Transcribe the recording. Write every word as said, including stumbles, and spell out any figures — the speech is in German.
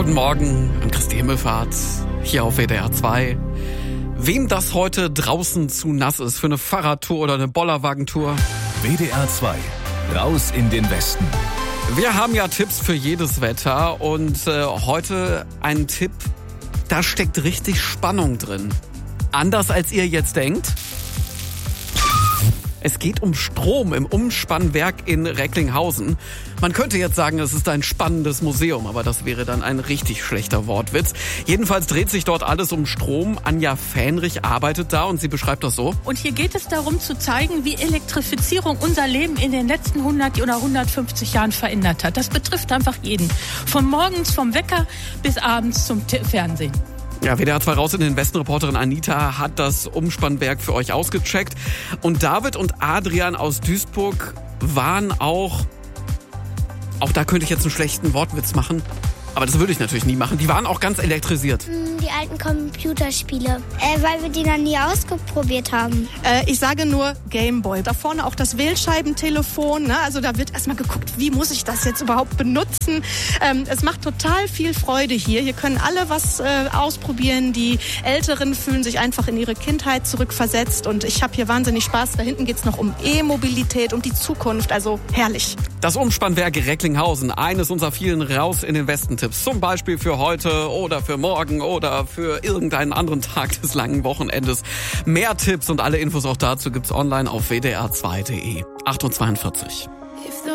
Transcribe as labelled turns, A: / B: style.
A: Guten Morgen an Christi Himmelfahrt hier auf W D R zwei. Wem das heute draußen zu nass ist für eine Fahrradtour oder eine Bollerwagentour.
B: W D R zwei, raus in den Westen.
A: Wir haben ja Tipps für jedes Wetter und äh, heute ein Tipp, da steckt richtig Spannung drin. Anders als ihr jetzt denkt. Es geht um Strom im Umspannwerk in Recklinghausen. Man könnte jetzt sagen, es ist ein spannendes Museum, aber das wäre dann ein richtig schlechter Wortwitz. Jedenfalls dreht sich dort alles um Strom. Anja Fähnrich arbeitet da und sie beschreibt das so.
C: Und hier geht es darum zu zeigen, wie Elektrifizierung unser Leben in den letzten hundert oder hundertfünfzig Jahren verändert hat. Das betrifft einfach jeden. Von morgens vom Wecker bis abends zum T- Fernsehen.
A: Ja, W D R zwei raus in den Westen. Reporterin Anita hat das Umspannwerk für euch ausgecheckt. Und David und Adrian aus Duisburg waren auch, auch da könnte ich jetzt einen schlechten Wortwitz machen, aber das würde ich natürlich nie machen. Die waren auch ganz elektrisiert.
D: Die alten Computerspiele, äh, weil wir die noch nie ausprobiert haben.
E: Äh, ich sage nur Gameboy. Da vorne auch das Wählscheibentelefon. Ne? Also da wird erstmal geguckt, wie muss ich das jetzt überhaupt benutzen. Ähm, es macht total viel Freude hier. Hier können alle was äh, ausprobieren. Die Älteren fühlen sich einfach in ihre Kindheit zurückversetzt. Und ich habe hier wahnsinnig Spaß. Da hinten geht es noch um E-Mobilität, um die Zukunft. Also herrlich.
A: Das Umspannwerk Recklinghausen, eines unserer vielen Raus in den Westen-Tipps. Zum Beispiel für heute oder für morgen oder für irgendeinen anderen Tag des langen Wochenendes. Mehr Tipps und alle Infos auch dazu gibt's online auf w d r zwei punkt d e. acht Uhr zweiundvierzig.